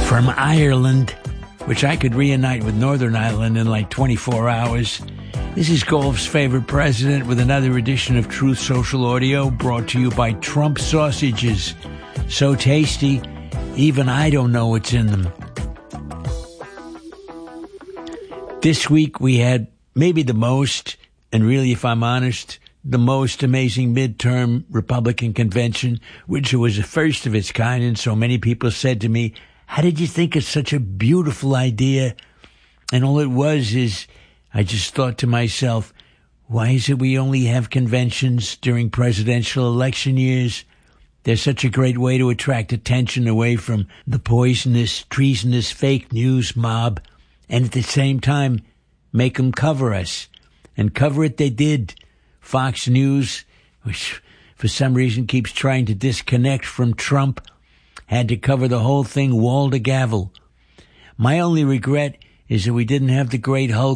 From Ireland, which I could reunite with Northern Ireland in like 24 hours. This is Golf's favorite president with another edition of Truth Social Audio brought to you by Trump Sausages. So tasty, even I don't know what's in them. This week we had maybe the most, and really if I'm honest, the most amazing midterm Republican convention, which was the first of its kind, and so many people said to me, how did you think of such a beautiful idea? And all it was is, I just thought to myself, why is it we only have conventions during presidential election years? They're such a great way to attract attention away from the poisonous, treasonous fake news mob, and at the same time, make them cover us. And cover it they did. Fox News, which for some reason keeps trying to disconnect from Trump, had to cover the whole thing wall to gavel. My only regret is that we didn't have the great Hulk